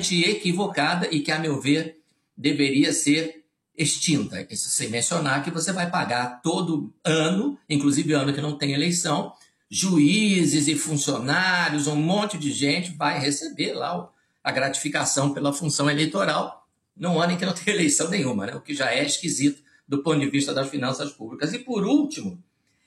totalmente equivocada e que, a meu ver, deveria ser extinta. Isso sem mencionar que você vai pagar todo ano, inclusive ano que não tem eleição, juízes e funcionários, um monte de gente vai receber lá a gratificação pela função eleitoral num ano em que não tem eleição nenhuma, né? O que já é esquisito do ponto de vista das finanças públicas. E por último,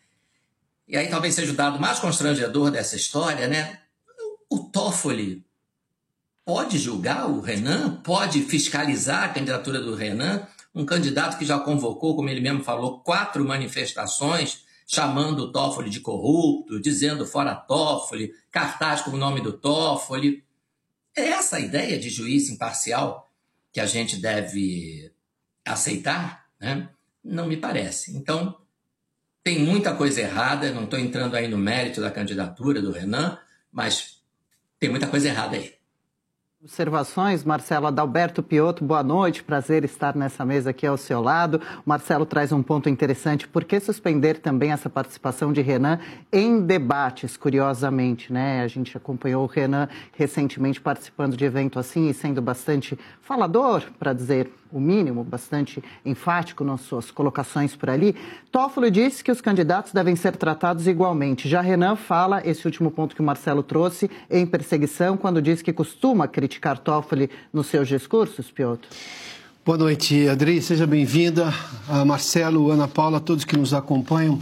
e aí talvez seja o dado mais constrangedor dessa história, né? O Toffoli pode julgar o Renan? Pode fiscalizar a candidatura do Renan? Um candidato que já convocou, como ele mesmo falou, 4 manifestações, chamando o Toffoli de corrupto, dizendo fora Toffoli, cartaz com o nome do Toffoli. É essa a ideia de juiz imparcial que a gente deve aceitar, né? Não me parece. Então, tem muita coisa errada, não estou entrando aí no mérito da candidatura do Renan, mas tem muita coisa errada aí. Observações, Marcelo. Adalberto Piotto, boa noite, prazer estar nessa mesa aqui ao seu lado. O Marcelo traz um ponto interessante, por que suspender também essa participação de Renan em debates, curiosamente, né? A gente acompanhou o Renan recentemente participando de evento assim e sendo bastante falador, para dizer o mínimo, bastante enfático nas suas colocações por ali. Toffoli disse que os candidatos devem ser tratados igualmente. Já Renan fala, esse último ponto que o Marcelo trouxe, em perseguição, quando diz que costuma criticar Toffoli nos seus discursos, Piotto. Boa noite, Adri, seja bem-vinda. Marcelo, Ana Paula, todos que nos acompanham.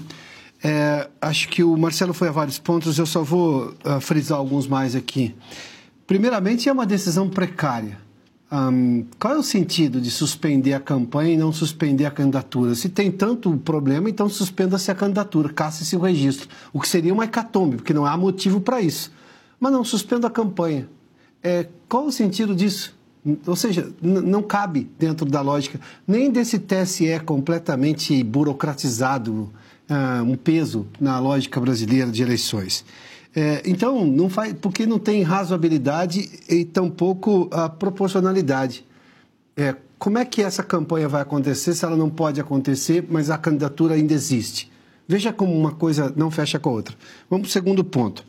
Acho que o Marcelo foi a vários pontos, eu só vou frisar alguns mais aqui. Primeiramente, é uma decisão precária. Qual é o sentido de suspender a campanha e não suspender a candidatura? Se tem tanto problema, então suspenda-se a candidatura, caça-se o registro, o que seria uma hecatombe, porque não há motivo para isso. Mas não, suspenda a campanha. Qual o sentido disso? Ou seja, não cabe dentro da lógica, nem desse TSE completamente burocratizado, um peso na lógica brasileira de eleições. Então, não faz, porque não tem razoabilidade e tampouco a proporcionalidade. Como é que essa campanha vai acontecer se ela não pode acontecer, mas a candidatura ainda existe? Veja como uma coisa não fecha com a outra. Vamos para o segundo ponto.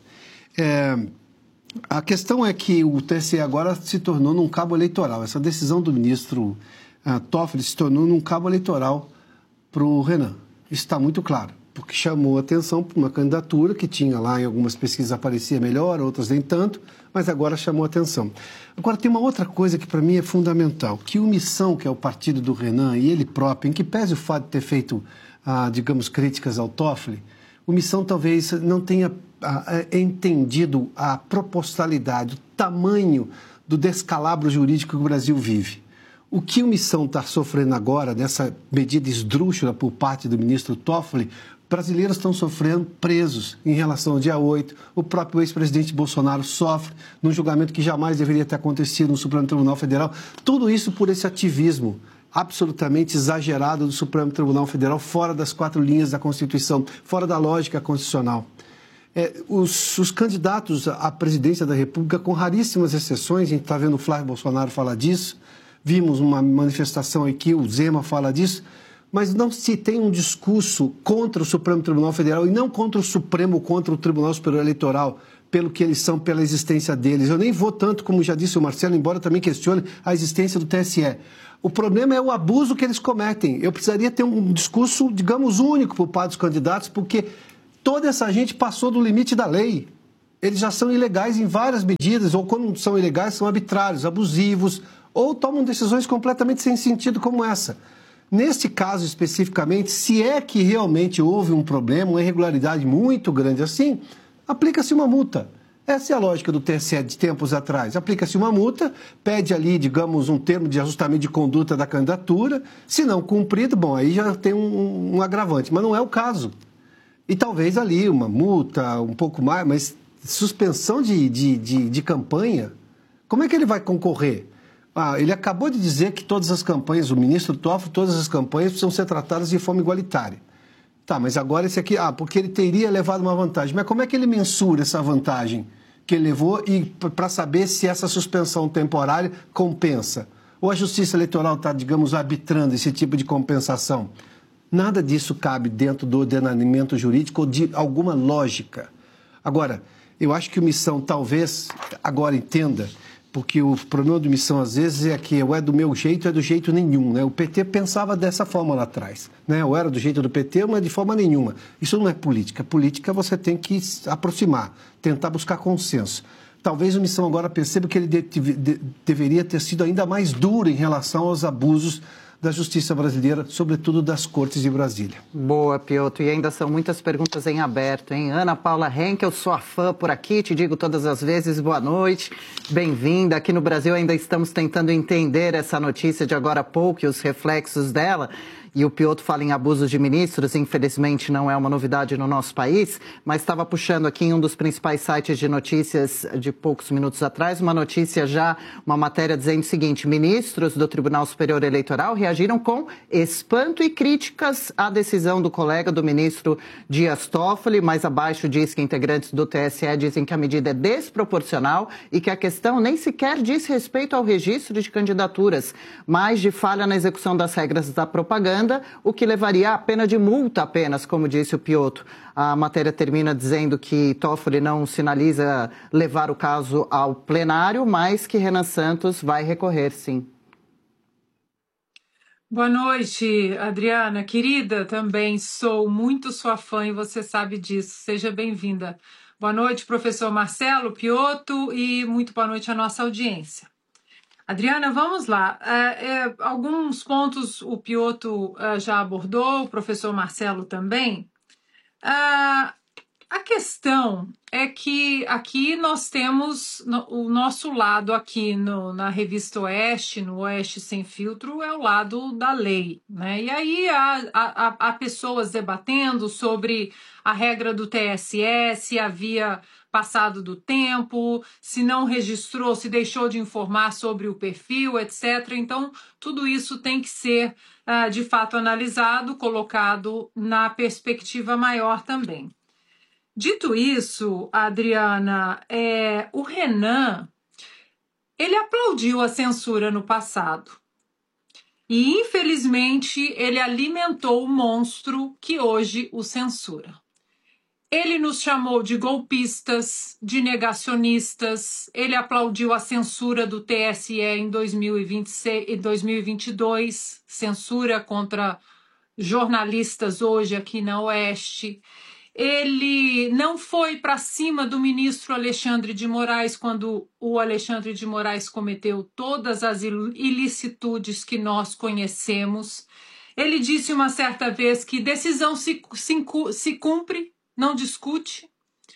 A questão é que o TSE agora se tornou num cabo eleitoral. Essa decisão do ministro Toffoli se tornou num cabo eleitoral para o Renan. Isso está muito claro, porque chamou atenção para uma candidatura que tinha lá, em algumas pesquisas aparecia melhor, outras nem tanto, mas agora chamou atenção. Agora, tem uma outra coisa que para mim é fundamental, que o Missão, que é o partido do Renan, e ele próprio, em que pese o fato de ter feito, digamos, críticas ao Toffoli, o Missão talvez não tenha entendido a proporcionalidade, o tamanho do descalabro jurídico que o Brasil vive. O que o Missão está sofrendo agora, nessa medida esdrúxula por parte do ministro Toffoli, brasileiros estão sofrendo presos em relação ao dia 8. O próprio ex-presidente Bolsonaro sofre num julgamento que jamais deveria ter acontecido no Supremo Tribunal Federal. Tudo isso por esse ativismo absolutamente exagerado do Supremo Tribunal Federal, fora das 4 linhas da Constituição, fora da lógica constitucional. Os candidatos à presidência da República, com raríssimas exceções, a gente está vendo o Flávio Bolsonaro falar disso, vimos uma manifestação aqui, o Zema fala disso, mas não se tem um discurso contra o Supremo Tribunal Federal e não contra o Supremo, contra o Tribunal Superior Eleitoral, pelo que eles são, pela existência deles. Eu nem vou tanto, como já disse o Marcelo, embora também questione a existência do TSE. O problema é o abuso que eles cometem. Eu precisaria ter um discurso, digamos, único por parte dos candidatos, porque toda essa gente passou do limite da lei. Eles já são ilegais em várias medidas, ou quando são ilegais, são arbitrários, abusivos, ou tomam decisões completamente sem sentido como essa. Neste caso especificamente, se é que realmente houve um problema, uma irregularidade muito grande assim, aplica-se uma multa. Essa é a lógica do TSE de tempos atrás. Aplica-se uma multa, pede ali, digamos, um termo de ajustamento de conduta da candidatura. Se não cumprido, bom, aí já tem um agravante, mas não é o caso. E talvez ali uma multa, um pouco mais, mas suspensão de campanha, como é que ele vai concorrer? Ele acabou de dizer que todas as campanhas, o ministro Toffoli, todas as campanhas precisam ser tratadas de forma igualitária. Tá, mas agora esse aqui, porque ele teria levado uma vantagem. Mas como é que ele mensura essa vantagem que ele levou e para saber se essa suspensão temporária compensa? Ou a Justiça Eleitoral está, digamos, arbitrando esse tipo de compensação? Nada disso cabe dentro do ordenamento jurídico ou de alguma lógica. Agora, eu acho que o Missão talvez agora entenda porque o problema do Missão, às vezes, é que ou é do meu jeito ou é do jeito nenhum, né? O PT pensava dessa forma lá atrás, né? Ou era do jeito do PT ou não é de forma nenhuma. Isso não é política. Política você tem que aproximar, tentar buscar consenso. Talvez o Missão agora perceba que ele deveria ter sido ainda mais duro em relação aos abusos da justiça brasileira, sobretudo das cortes de Brasília. Boa, Piotr. E ainda são muitas perguntas em aberto, hein? Ana Paula Henkel, sua fã por aqui, te digo todas as vezes, boa noite, bem-vinda. Aqui no Brasil ainda estamos tentando entender essa notícia de agora há pouco e os reflexos dela. E o Piotr fala em abusos de ministros, infelizmente não é uma novidade no nosso país, mas estava puxando aqui em um dos principais sites de notícias de poucos minutos atrás, uma matéria dizendo o seguinte: ministros do Tribunal Superior Eleitoral reagiram com espanto e críticas à decisão do colega do ministro Dias Toffoli. Mais abaixo diz que integrantes do TSE dizem que a medida é desproporcional e que a questão nem sequer diz respeito ao registro de candidaturas, mas de falha na execução das regras da propaganda, o que levaria a pena de multa apenas, como disse o Piotr. A matéria termina dizendo que Toffoli não sinaliza levar o caso ao plenário, mas que Renan Santos vai recorrer, sim. Boa noite, Adriana. Querida, também sou muito sua fã e você sabe disso. Seja bem-vinda. Boa noite, professor Marcelo, Piotr, e muito boa noite à nossa audiência. Adriana, vamos lá. Alguns pontos o Piotr já abordou, o professor Marcelo também. A questão é que aqui nós temos o nosso lado aqui na revista Oeste, no Oeste Sem Filtro, é o lado da lei, né? E aí há pessoas debatendo sobre a regra do TSE, se havia passado do tempo, se não registrou, se deixou de informar sobre o perfil, etc. Então, tudo isso tem que ser, de fato, analisado, colocado na perspectiva maior também. Dito isso, Adriana, o Renan, ele aplaudiu a censura no passado. E, infelizmente, ele alimentou o monstro que hoje o censura. Ele nos chamou de golpistas, de negacionistas, ele aplaudiu a censura do TSE em 2022, censura contra jornalistas hoje aqui na Oeste. Ele não foi para cima do ministro Alexandre de Moraes quando o Alexandre de Moraes cometeu todas as ilicitudes que nós conhecemos. Ele disse uma certa vez que decisão se cumpre, não discute.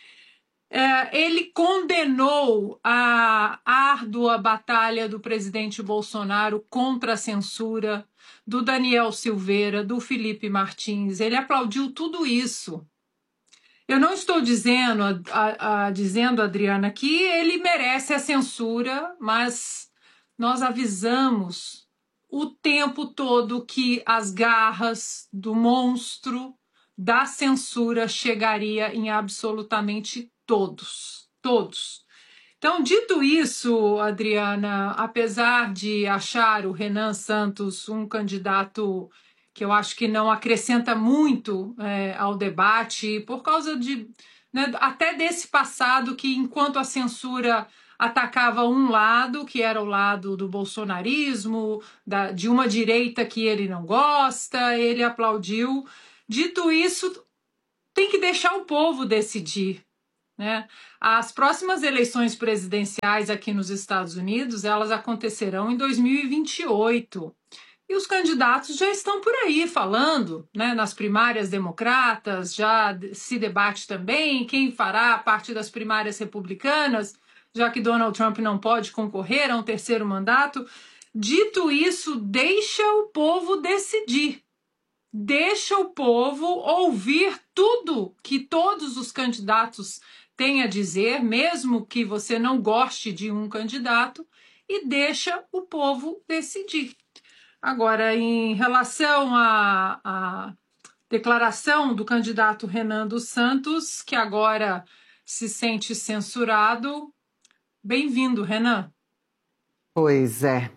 Ele condenou a árdua batalha do presidente Bolsonaro contra a censura, do Daniel Silveira, do Felipe Martins. Ele aplaudiu tudo isso. Eu não estou dizendo, Adriana, que ele merece a censura, mas nós avisamos o tempo todo que as garras do monstro da censura chegaria em absolutamente todos. Então, dito isso, Adriana, apesar de achar o Renan Santos um candidato que eu acho que não acrescenta muito ao debate, por causa até desse passado que, enquanto a censura atacava um lado, que era o lado do bolsonarismo, de uma direita que ele não gosta, ele aplaudiu. Dito isso, tem que deixar o povo decidir, né? As próximas eleições presidenciais aqui nos Estados Unidos, elas acontecerão em 2028. E os candidatos já estão por aí falando, né? Nas primárias democratas, já se debate também quem fará parte das primárias republicanas, já que Donald Trump não pode concorrer a um terceiro mandato. Dito isso, deixa o povo decidir. Deixa o povo ouvir tudo que todos os candidatos têm a dizer, mesmo que você não goste de um candidato, e deixa o povo decidir. Agora, em relação à declaração do candidato Renan dos Santos, que agora se sente censurado, bem-vindo, Renan. Pois é.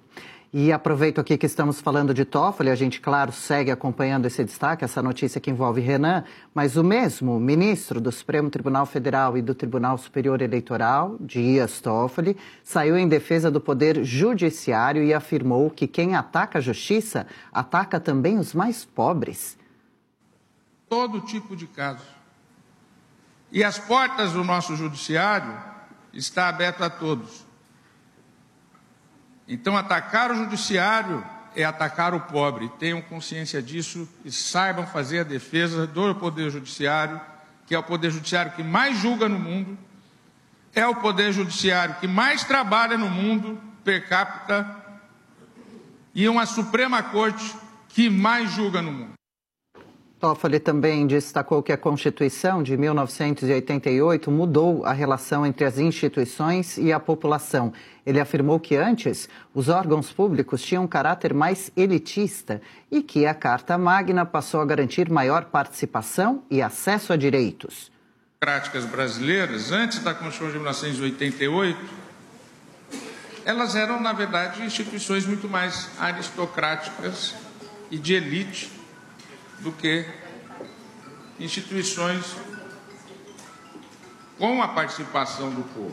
E aproveito aqui que estamos falando de Toffoli, a gente, claro, segue acompanhando esse destaque, essa notícia que envolve Renan, mas o mesmo ministro do Supremo Tribunal Federal e do Tribunal Superior Eleitoral, Dias Toffoli, saiu em defesa do Poder Judiciário e afirmou que quem ataca a justiça ataca também os mais pobres. Todo tipo de caso. E as portas do nosso judiciário estão abertas a todos. Então, atacar o judiciário é atacar o pobre. Tenham consciência disso e saibam fazer a defesa do Poder Judiciário, que é o Poder Judiciário que mais julga no mundo, é o Poder Judiciário que mais trabalha no mundo, per capita, e uma Suprema Corte que mais julga no mundo. Toffoli também destacou que a Constituição de 1988 mudou a relação entre as instituições e a população. Ele afirmou que antes os órgãos públicos tinham um caráter mais elitista e que a Carta Magna passou a garantir maior participação e acesso a direitos. Democráticas brasileiras, antes da Constituição de 1988, elas eram, na verdade, instituições muito mais aristocráticas e de elite do que instituições com a participação do povo.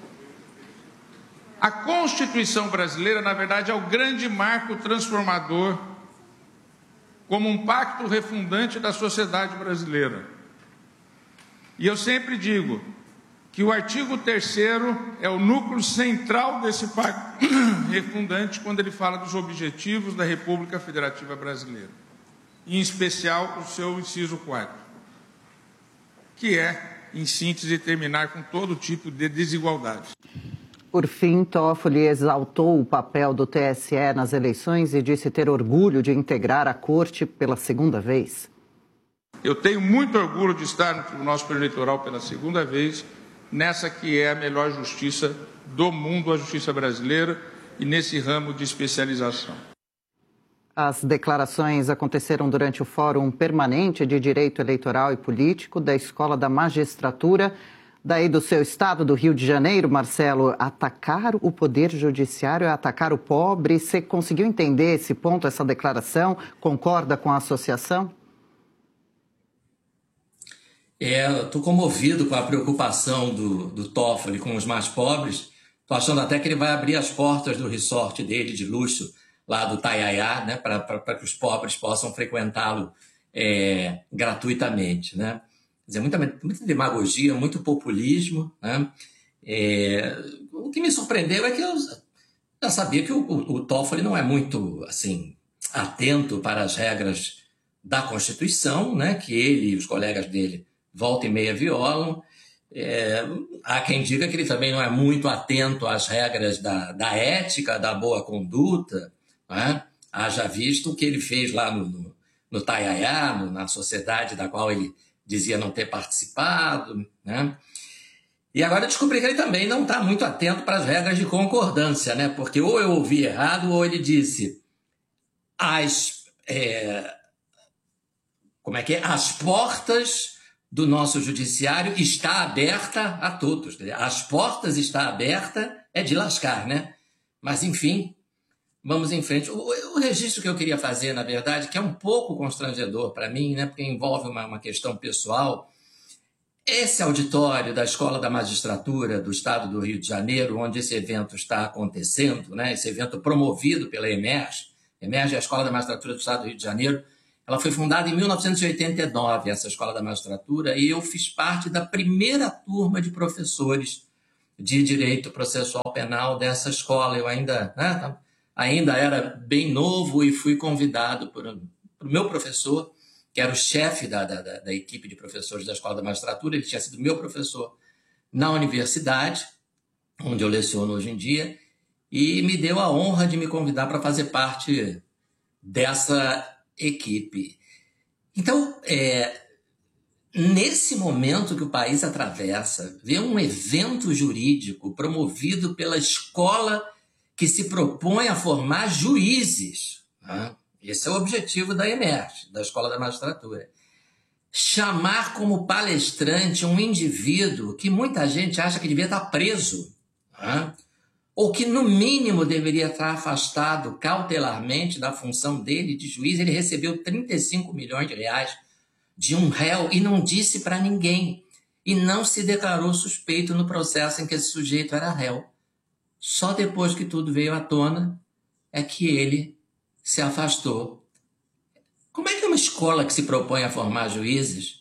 A Constituição brasileira, na verdade, é o grande marco transformador, como um pacto refundante da sociedade brasileira. E eu sempre digo que o artigo 3º é o núcleo central desse pacto refundante quando ele fala dos objetivos da República Federativa Brasileira, em especial o seu inciso 4, que é, em síntese, terminar com todo tipo de desigualdade. Por fim, Toffoli exaltou o papel do TSE nas eleições e disse ter orgulho de integrar a Corte pela segunda vez. Eu tenho muito orgulho de estar no Tribunal Superior Eleitoral pela segunda vez, nessa que é a melhor justiça do mundo, a justiça brasileira, e nesse ramo de especialização. As declarações aconteceram durante o Fórum Permanente de Direito Eleitoral e Político da Escola da Magistratura, daí do seu estado, do Rio de Janeiro. Marcelo, atacar o Poder Judiciário é atacar o pobre. Você conseguiu entender esse ponto, essa declaração? Concorda com a associação? Estou comovido com a preocupação do Toffoli com os mais pobres. Estou achando até que ele vai abrir as portas do resort dele de luxo, lá do Taiaiá, né, para que os pobres possam frequentá-lo gratuitamente, né? Quer dizer, muita demagogia, muito populismo, né? O que me surpreendeu é que eu já sabia que o Toffoli não é muito assim, atento para as regras da Constituição, né, que ele e os colegas dele volta e meia violam. Há quem diga que ele também não é muito atento às regras da ética, da boa conduta, né? Haja visto o que ele fez lá no Taiaiá, na sociedade da qual ele dizia não ter participado, né? E agora eu descobri que ele também não está muito atento para as regras de concordância, né? Porque ou eu ouvi errado ou ele disse as portas do nosso judiciário está aberta a todos. As portas está aberta é de lascar, né? Mas, enfim, vamos em frente. O registro que eu queria fazer, na verdade, que é um pouco constrangedor para mim, né? Porque envolve uma questão pessoal. Esse auditório da Escola da Magistratura do Estado do Rio de Janeiro, onde esse evento está acontecendo, né? Esse evento promovido pela EMERGE. EMERGE é a Escola da Magistratura do Estado do Rio de Janeiro. Ela foi fundada em 1989, essa Escola da Magistratura, e eu fiz parte da primeira turma de professores de Direito Processual Penal dessa escola. Eu ainda era bem novo e fui convidado por o meu professor, que era o chefe da equipe de professores da Escola da Magistratura. Ele tinha sido meu professor na universidade, onde eu leciono hoje em dia, e me deu a honra de me convidar para fazer parte dessa equipe. Então, nesse momento que o país atravessa, ver um evento jurídico promovido pela escola que se propõe a formar juízes, né? Esse é o objetivo da EMERGE, da Escola da Magistratura. Chamar como palestrante um indivíduo que muita gente acha que devia estar preso, né? ou que no mínimo deveria estar afastado cautelarmente da função dele de juiz. Ele recebeu 35 milhões de reais de um réu e não disse para ninguém. E não se declarou suspeito no processo em que esse sujeito era réu. Só depois que tudo veio à tona é que ele se afastou. Como é que uma escola que se propõe a formar juízes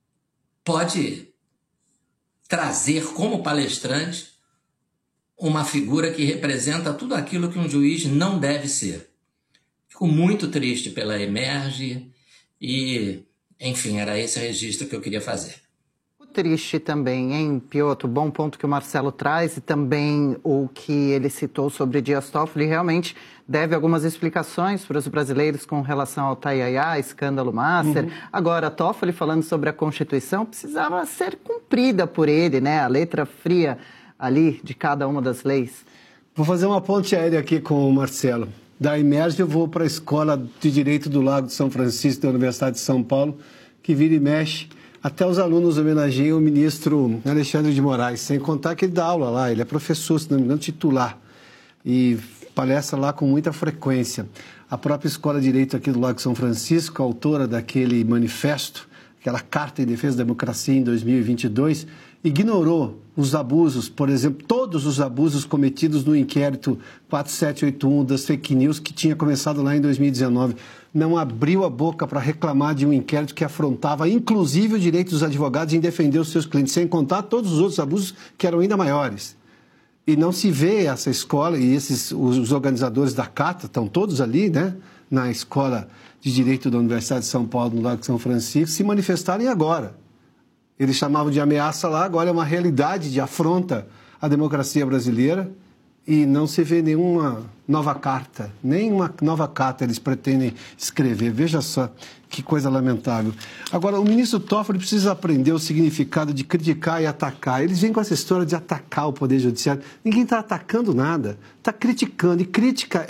pode trazer como palestrante uma figura que representa tudo aquilo que um juiz não deve ser? Fico muito triste pela Emerge e, enfim, era esse registro que eu queria fazer. Triste também, hein, Piotr? Bom ponto que o Marcelo traz, e também o que ele citou sobre Dias Toffoli realmente deve algumas explicações para os brasileiros com relação ao Taiaiá, escândalo master. Agora, Toffoli falando sobre a Constituição precisava ser cumprida por ele, né? A letra fria ali de cada uma das leis. Vou fazer uma ponte aérea aqui com o Marcelo. Da Emerge eu vou para a Escola de Direito do Lago de São Francisco da Universidade de São Paulo, que vira e mexe. Até os alunos homenageiam o ministro Alexandre de Moraes, sem contar que ele dá aula lá, ele é professor, se não me engano, titular, e palestra lá com muita frequência. A própria Escola de Direito aqui do Lago de São Francisco, autora daquele manifesto, aquela Carta em Defesa da Democracia em 2022, ignorou os abusos, por exemplo, todos os abusos cometidos no inquérito 4781 das fake news que tinha começado lá em 2019. Não abriu a boca para reclamar de um inquérito que afrontava, inclusive, o direito dos advogados em defender os seus clientes, sem contar todos os outros abusos que eram ainda maiores. E não se vê essa escola, e os organizadores da carta estão todos ali, né, na Escola de Direito da Universidade de São Paulo, no Lago de São Francisco, se manifestarem agora. Eles chamavam de ameaça lá, agora é uma realidade de afronta à democracia brasileira, e não se vê nenhuma nova carta, nenhuma nova carta eles pretendem escrever. Veja só que coisa lamentável. Agora, o ministro Toffoli precisa aprender o significado de criticar e atacar. Eles vêm com essa história de atacar o Poder Judiciário. Ninguém está atacando nada, está criticando. E crítica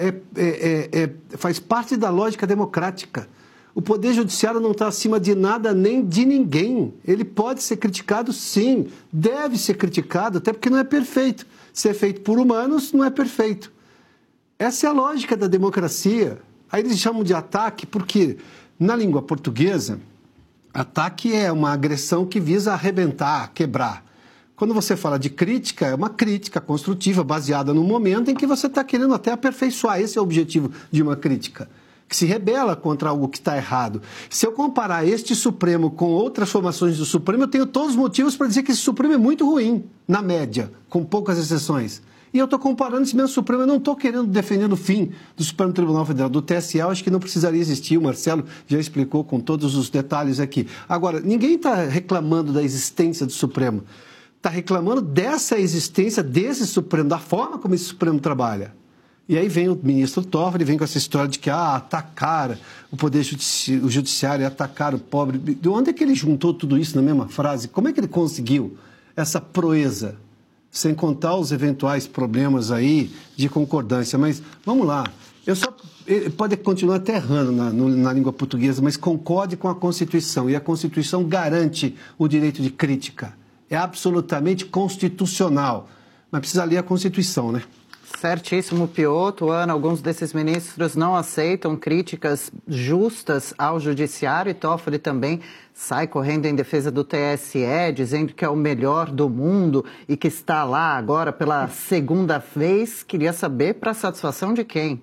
faz parte da lógica democrática. O Poder Judiciário não está acima de nada nem de ninguém. Ele pode ser criticado, sim, deve ser criticado, até porque não é perfeito. Ser feito por humanos não é perfeito. Essa é a lógica da democracia. Aí eles chamam de ataque porque, na língua portuguesa, ataque é uma agressão que visa arrebentar, quebrar. Quando você fala de crítica, é uma crítica construtiva, baseada no momento em que você está querendo até aperfeiçoar. Esse é o objetivo de uma crítica, que se rebela contra algo que está errado. Se eu comparar este Supremo com outras formações do Supremo, eu tenho todos os motivos para dizer que esse Supremo é muito ruim, na média, com poucas exceções. E eu estou comparando esse mesmo Supremo, eu não estou querendo defender o fim do Supremo Tribunal Federal, do TSE, eu acho que não precisaria existir, o Marcelo já explicou com todos os detalhes aqui. Agora, ninguém está reclamando da existência do Supremo, está reclamando dessa existência desse Supremo, da forma como esse Supremo trabalha. E aí vem o ministro Toffoli, vem com essa história de que atacar o Poder Judiciário, atacar o pobre. De onde é que ele juntou tudo isso na mesma frase? Como é que ele conseguiu essa proeza? Sem contar os eventuais problemas aí de concordância. Mas vamos lá, ele pode continuar até errando na língua portuguesa, mas concorde com a Constituição. E a Constituição garante o direito de crítica. É absolutamente constitucional. Mas precisa ler a Constituição, né? Certíssimo, Piotr. Ana, alguns desses ministros não aceitam críticas justas ao judiciário, e Toffoli também sai correndo em defesa do TSE, dizendo que é o melhor do mundo e que está lá agora pela segunda vez. Queria saber para satisfação de quem?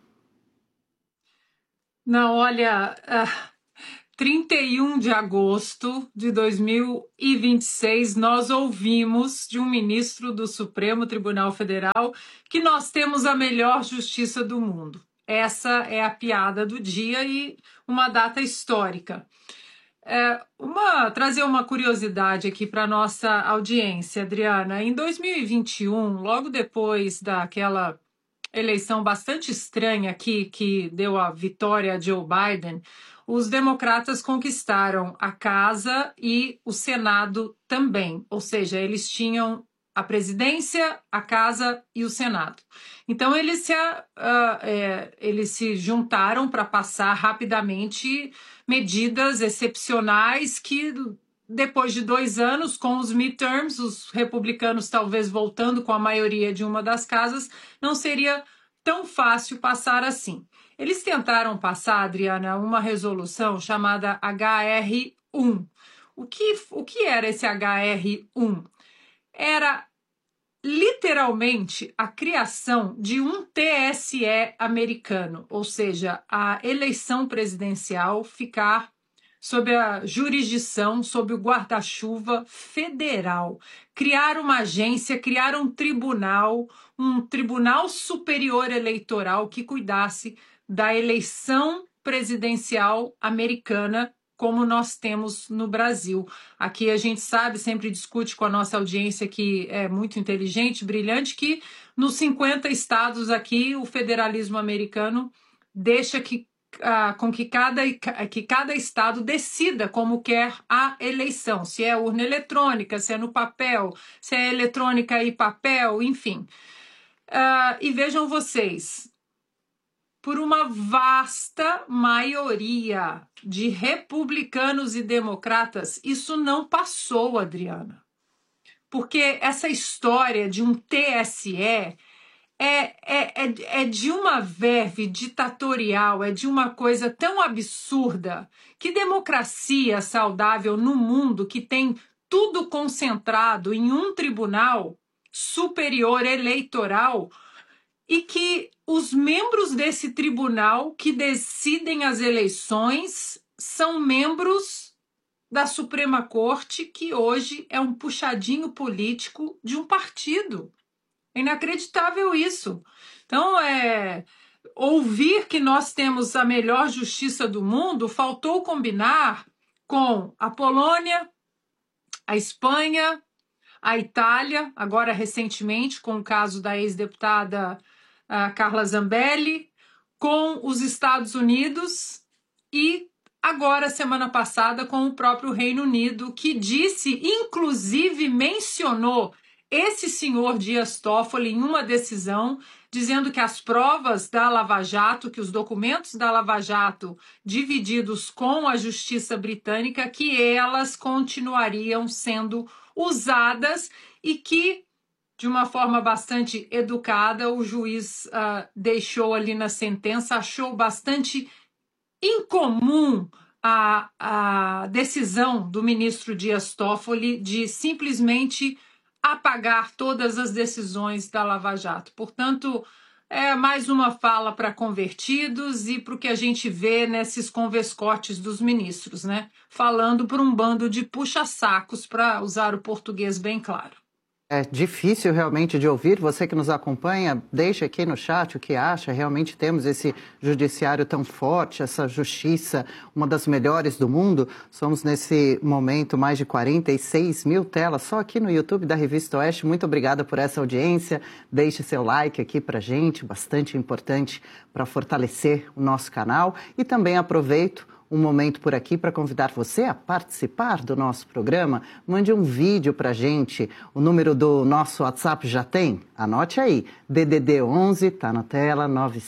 Não, olha, 31 de agosto de 2026, nós ouvimos de um ministro do Supremo Tribunal Federal que nós temos a melhor justiça do mundo. Essa é a piada do dia e uma data histórica. Trazer uma curiosidade aqui para a nossa audiência, Adriana. Em 2021, logo depois daquela eleição bastante estranha aqui, que deu a vitória a Joe Biden, os democratas conquistaram a Casa e o Senado também, ou seja, eles tinham a presidência, a Casa e o Senado. Então, eles se juntaram para passar rapidamente medidas excepcionais que depois de 2 anos, com os midterms, os republicanos talvez voltando com a maioria de uma das casas, não seria tão fácil passar assim. Eles tentaram passar, Adriana, uma resolução chamada HR-1. O que era esse HR-1? Era literalmente a criação de um TSE americano, ou seja, a eleição presidencial ficar sob a jurisdição, sob o guarda-chuva federal. Criar uma agência, criar um tribunal superior eleitoral que cuidasse da eleição presidencial americana, como nós temos no Brasil. Aqui a gente sabe, sempre discute com a nossa audiência que é muito inteligente, brilhante, que nos 50 estados aqui o federalismo americano deixa com que cada estado decida como quer a eleição, se é urna eletrônica, se é no papel, se é eletrônica e papel, enfim. E vejam vocês, por uma vasta maioria de republicanos e democratas, isso não passou, Adriana. Porque essa história de um TSE é de uma verve ditatorial, é de uma coisa tão absurda. Que democracia saudável no mundo que tem tudo concentrado em um tribunal superior eleitoral e que os membros desse tribunal que decidem as eleições são membros da Suprema Corte, que hoje é um puxadinho político de um partido. É inacreditável isso. Então, ouvir que nós temos a melhor justiça do mundo, faltou combinar com a Polônia, a Espanha, a Itália, agora recentemente com o caso da ex-deputada Carla Zambelli, com os Estados Unidos e agora, semana passada, com o próprio Reino Unido, que disse, inclusive mencionou esse senhor Dias Toffoli em uma decisão, dizendo que as provas da Lava Jato, que os documentos da Lava Jato divididos com a justiça britânica, que elas continuariam sendo usadas e que, de uma forma bastante educada, o juiz deixou ali na sentença, achou bastante incomum a decisão do ministro Dias Toffoli de simplesmente apagar todas as decisões da Lava Jato. Portanto, é mais uma fala para convertidos e para o que a gente vê nesses converscotes dos ministros, né? Falando para um bando de puxa-sacos, para usar o português bem claro. É difícil realmente de ouvir. Você que nos acompanha, deixa aqui no chat o que acha. Realmente temos esse judiciário tão forte, essa justiça, uma das melhores do mundo. Somos nesse momento mais de 46 mil telas só aqui no YouTube da Revista Oeste. Muito obrigada por essa audiência. Deixe seu like aqui pra gente, bastante importante para fortalecer o nosso canal. E também aproveito um momento por aqui para convidar você a participar do nosso programa. Mande um vídeo para a gente. O número do nosso WhatsApp já tem? Anote aí. DDD 11, está na tela,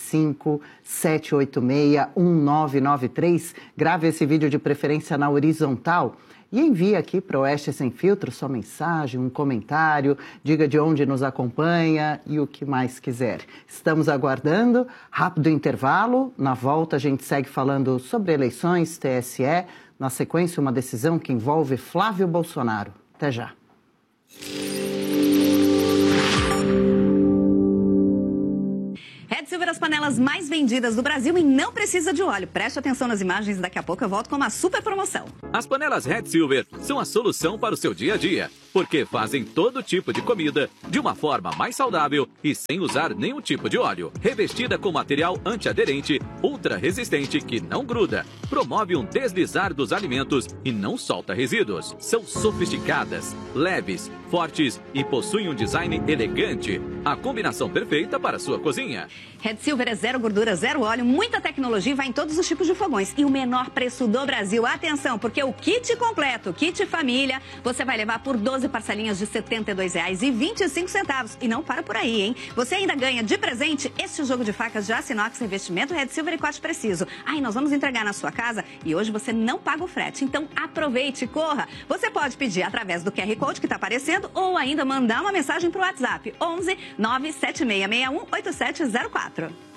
957861993. Grave esse vídeo de preferência na horizontal e envie aqui para o Oeste Sem Filtro sua mensagem, um comentário, diga de onde nos acompanha e o que mais quiser. Estamos aguardando, rápido intervalo, na volta a gente segue falando sobre eleições, TSE, na sequência uma decisão que envolve Flávio Bolsonaro. Até já. Red Silver, as panelas mais vendidas do Brasil e não precisa de óleo. Preste atenção nas imagens, daqui a pouco eu volto com uma super promoção. As panelas Red Silver são a solução para o seu dia a dia, porque fazem todo tipo de comida de uma forma mais saudável e sem usar nenhum tipo de óleo. Revestida com material antiaderente, ultra resistente que não gruda, promove um deslizar dos alimentos e não solta resíduos. São sofisticadas, leves, fortes e possuem um design elegante, a combinação perfeita para a sua cozinha. Red Silver é zero gordura, zero óleo, muita tecnologia e vai em todos os tipos de fogões. E o menor preço do Brasil. Atenção, porque o kit completo, kit família, você vai levar por 12 parcelinhas de R$ 72,25. E não para por aí, hein? Você ainda ganha de presente este jogo de facas de aço inox, revestimento Red Silver e corte preciso. Aí nós vamos entregar na sua casa e hoje você não paga o frete. Então aproveite, corra. Você pode pedir através do QR Code que está aparecendo ou ainda mandar uma mensagem para o WhatsApp 11 97661 8704.